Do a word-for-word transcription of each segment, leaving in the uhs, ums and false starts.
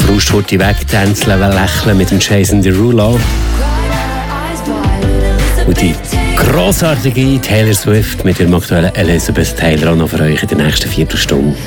Frustwurti wegtänzeln, lächeln mit dem Jason Derulo. Und die grossartige Taylor Swift mit ihrem aktuellen Elizabeth Taylor auch noch für euch in der nächsten Viertelstunde.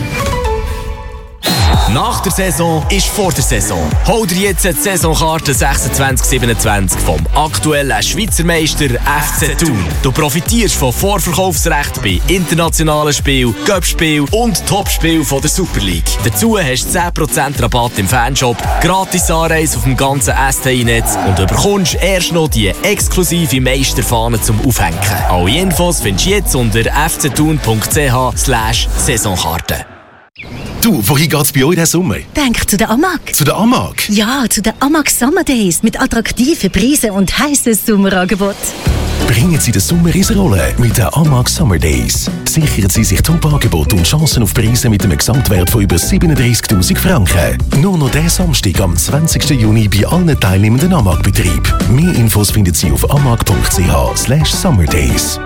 Nach der Saison ist vor der Saison. Hol dir jetzt die Saisonkarte sechsundzwanzig siebenundzwanzig vom aktuellen Schweizer Meister F C Thun. Du profitierst von Vorverkaufsrecht bei internationalen Spielen, Cup-Spielen und Topspielen von der Super League. Dazu hast du zehn Prozent Rabatt im Fanshop, gratis Anreise auf dem ganzen S T I-Netz und du bekommst erst noch die exklusive Meisterfahne zum Aufhängen. Alle Infos findest du jetzt unter f c thun punkt c h slash Saisonkarte. Du, wohin geht's bei euch diesen Sommer? Denk zu der Amag. Zu der Amag? Ja, zu der Amag Summer Days mit attraktiven Preisen und heissen Sommerangebot. Bringen Sie den Sommer ins Rollen mit den Amag Summer Days. Sichern Sie sich Top-Angebote und Chancen auf Preise mit einem Gesamtwert von über siebenunddreißigtausend Franken. Nur noch diesen Samstag am zwanzigsten Juni bei allen teilnehmenden Amag-Betrieben. Mehr Infos finden Sie auf amag punkt c h slash summerdays.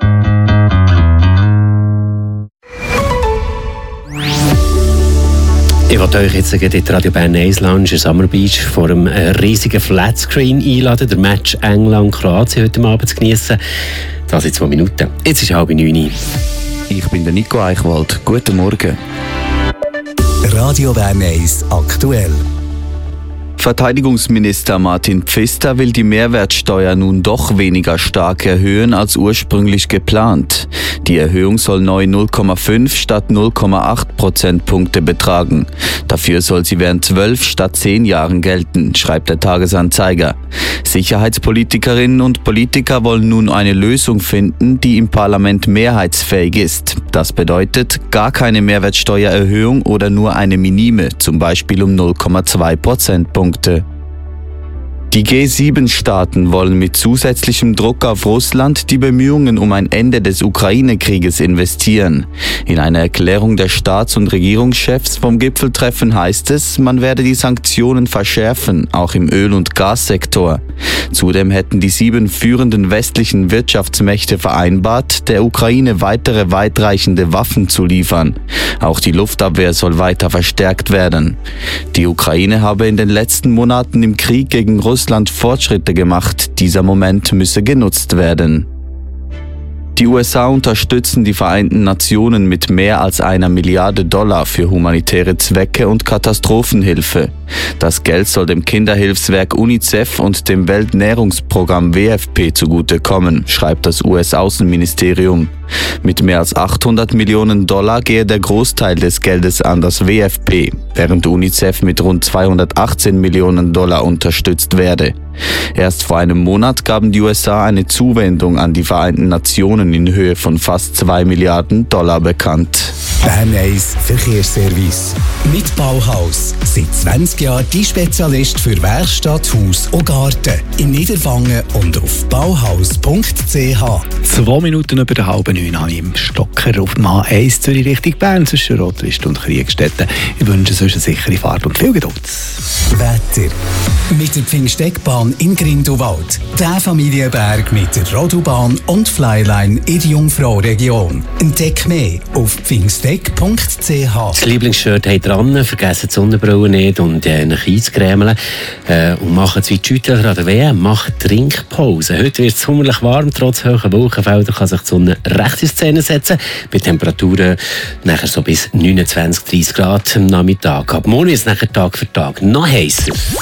Ich wollte euch jetzt in die Radio Bern Ace Lounge in Summer Beach vor einem riesigen Flatscreen einladen, den Match England-Kroatien heute Abend zu geniessen. Das in zwei Minuten. Jetzt ist halb neun. Ich bin der Nico Eichwald. Guten Morgen. Radio Bern Ace aktuell. Verteidigungsminister Martin Pfister will die Mehrwertsteuer nun doch weniger stark erhöhen als ursprünglich geplant. Die Erhöhung soll neu null Komma fünf statt null Komma acht Prozentpunkte betragen. Dafür soll sie während zwölf statt zehn Jahren gelten, schreibt der Tagesanzeiger. Sicherheitspolitikerinnen und Politiker wollen nun eine Lösung finden, die im Parlament mehrheitsfähig ist. Das bedeutet gar keine Mehrwertsteuererhöhung oder nur eine minime, zum Beispiel um null Komma zwei Prozentpunkte. Die G sieben Staaten wollen mit zusätzlichem Druck auf Russland die Bemühungen um ein Ende des Ukraine-Krieges investieren. In einer Erklärung der Staats- und Regierungschefs vom Gipfeltreffen heißt es, man werde die Sanktionen verschärfen, auch im Öl- und Gassektor. Zudem hätten die sieben führenden westlichen Wirtschaftsmächte vereinbart, der Ukraine weitere weitreichende Waffen zu liefern. Auch die Luftabwehr soll weiter verstärkt werden. Die Ukraine habe in den letzten Monaten im Krieg gegen Russland Russland Fortschritte gemacht. Dieser Moment müsse genutzt werden. Die U S A unterstützen die Vereinten Nationen mit mehr als einer Milliarde Dollar für humanitäre Zwecke und Katastrophenhilfe. Das Geld soll dem Kinderhilfswerk UNICEF und dem Welternährungsprogramm W F P zugutekommen, schreibt das U S-Außenministerium. Mit mehr als achthundert Millionen Dollar gehe der Großteil des Geldes an das W F P, während UNICEF mit rund zweihundertachtzehn Millionen Dollar unterstützt werde. Erst vor einem Monat gaben die U S A eine Zuwendung an die Vereinten Nationen in Höhe von fast zwei Milliarden Dollar bekannt. Bern Ace Verkehrsservice. Mit Bauhaus. Seit zwanzig Jahren die Spezialist für Werkstatt, Haus und Garten. In Niederwangen und auf bauhaus punkt c h. Zwei Minuten über der halben neun habe ich im Stocker auf dem A eins Zürich Richtung Bern zwischen Rotlist und Kriegstetten. Ich wünsche euch eine sichere Fahrt und viel Geduld. Wetter. Mit der Pfingsteckbahn in Grindelwald. Der Familienberg mit der Rodobahn und Flyline in die Jungfrau-Region. Entdeck mehr auf pfingsteck punkt c h. Das Lieblingsshirt habt ihr dran, vergessen die Sonnenbrille nicht und äh, nach einzugrämeln. Äh, und machen wie die Schüttler an der W M, macht Trinkpause. Heute wird es sommerlich warm, trotz hoher Wolkenfelder kann sich die Sonne recht in Szene setzen. Bei Temperaturen nachher so bis neunundzwanzig, dreißig Grad am Nachmittag. Ab morgen ist es nachher Tag für Tag noch heißer.